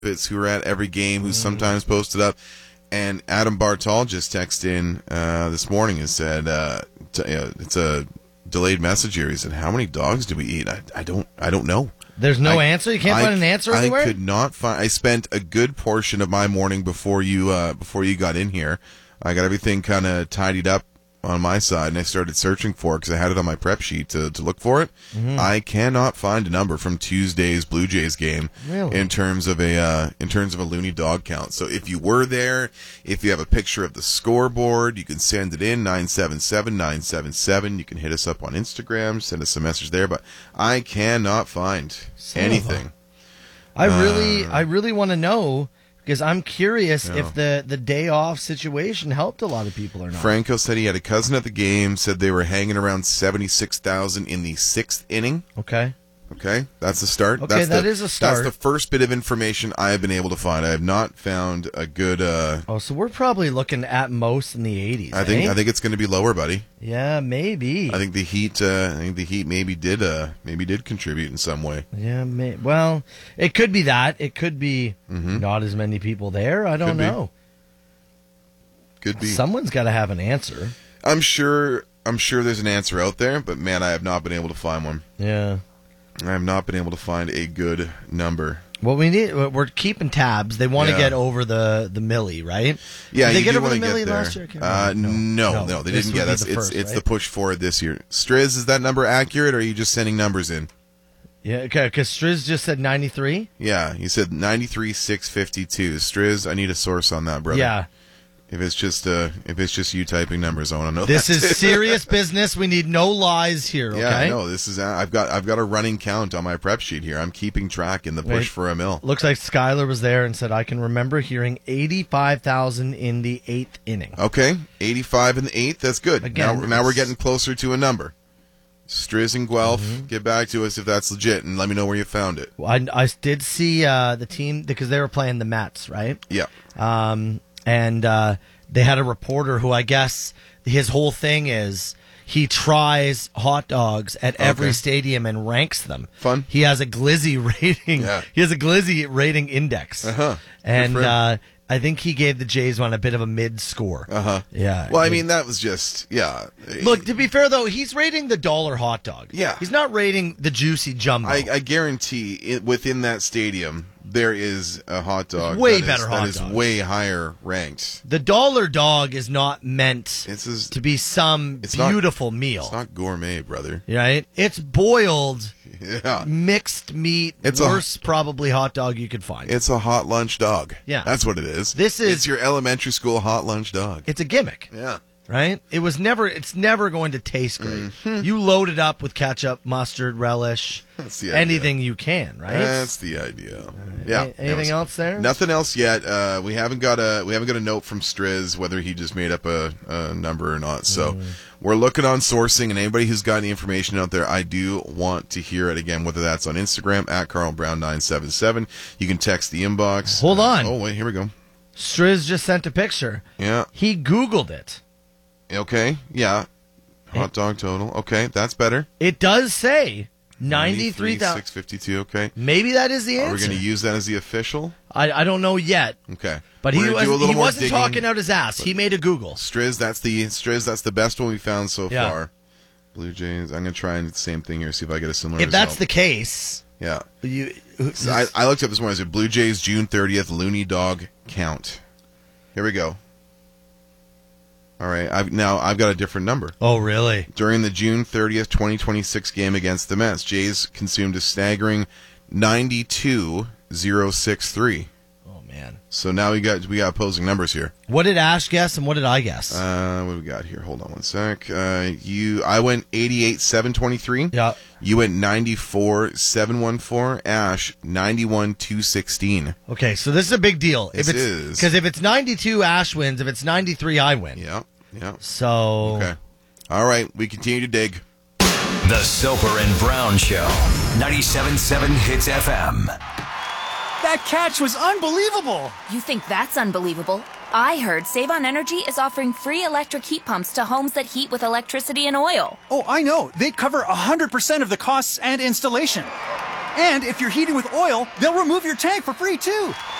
It's who are at every game, who's sometimes posted up. And Adam Bartol just texted in this morning and said, it's a delayed message here. He said, how many dogs do we eat? I don't know. There's no answer? You can't find an answer anywhere? I could not find. I spent a good portion of my morning before you got in here. I got everything kind of tidied up on my side, and I started searching for it because I had it on my prep sheet to look for it. Mm-hmm. I cannot find a number from Tuesday's Blue Jays game in terms of a Looney dog count. So if you were there, if you have a picture of the scoreboard, you can send it in 977-977. You can hit us up on Instagram, send us a message there. But I cannot find anything. I really want to know. Because I'm curious if the day off situation helped a lot of people or not. Franco said he had a cousin at the game, said they were hanging around 76,000 in the 6th inning. Okay, that's a start. Okay, that is a start. That's the first bit of information I have been able to find. I have not found a good... so we're probably looking at most in the 80s, I think it's going to be lower, buddy. Yeah, maybe. I think the Heat maybe did contribute in some way. Yeah, well, it could be that. It could be not as many people there. I don't know. Could be. Someone's got to have an answer. I'm sure there's an answer out there, but man, I have not been able to find one. Yeah. I have not been able to find a good number. Well, we're keeping tabs. They want to get over the millie, right? Yeah, did they get over the millie last year? No, they didn't get that. It's the push forward this year. Striz, is that number accurate, or are you just sending numbers in? Yeah, okay, because Striz just said 93. Yeah, he said 93,652. Striz, I need a source on that, brother. Yeah. If it's just you typing numbers, I want to know. This is serious business. We need no lies here. Okay? Yeah, no. This is. I've got a running count on my prep sheet here. I'm keeping track in the push for a mill. Looks like Skylar was there and said, I can remember hearing 85,000 in the 8th inning. Okay, 85 in the 8th. That's good. Again, now we're getting closer to a number. Striz and Guelph, get back to us if that's legit, and let me know where you found it. Well, I did see the team because they were playing the Mets, right? Yeah. And they had a reporter who I guess his whole thing is he tries hot dogs at every stadium and ranks them. Fun. He has a Glizzy rating. Yeah. He has a Glizzy rating index. And I think he gave the Jays one a bit of a mid score. Yeah. Well, I mean, that was just Look, to be fair though, he's rating the dollar hot dog. Yeah. He's not rating the juicy jumbo. I guarantee within that stadium there is a hot dog that is way higher ranked. The dollar dog is not meant to be some beautiful meal. It's not gourmet, brother. Right? It's boiled, Yeah. Mixed meat, worst probably hot dog you could find. It's a hot lunch dog. Yeah. That's what it is. It's your elementary school hot lunch dog. It's a gimmick. Yeah. Right? It's never going to taste great. Mm-hmm. You load it up with ketchup, mustard, relish, anything you can, right? That's the idea. Yeah. Anything else there? Nothing else yet. We haven't got a note from Striz whether he just made up a number or not. So we're looking on sourcing, and anybody who's got any information out there, I do want to hear it again, whether that's on Instagram at CarlBrown977. You can text the inbox. Hold on. Oh, wait, here we go. Striz just sent a picture. Yeah. He Googled it. Okay, yeah. Hot dog total. Okay, that's better. It does say 93,000. 652, okay. Maybe that is the answer. Are we going to use that as the official? I don't know yet. Okay. But he wasn't talking out his ass. He made a Google. That's the best one we found so far. Blue Jays. I'm going to try and do the same thing here, see if I get a similar result. That's the case. Yeah. I looked up this morning. I said Blue Jays June 30th Looney dog count. Here we go. All right, I've got a different number. Oh, really? During the June 30th, 2026 game against the Mets, Jays consumed a staggering 92,063. Oh man! So now we got opposing numbers here. What did Ash guess and what did I guess? What do we got here? Hold on one sec. I went 88,723. Yeah. You went 94,714. Ash 91,216. Okay, so this is a big deal. Because if it's 92, Ash wins. If it's 93, I win. Yeah. So. Okay. All right, we continue to dig. The Soper and Brown Show. 97.7 Hits FM. That catch was unbelievable. You think that's unbelievable? I heard Save On Energy is offering free electric heat pumps to homes that heat with electricity and oil. Oh, I know. They cover 100% of the costs and installation. And if you're heating with oil, they'll remove your tank for free too.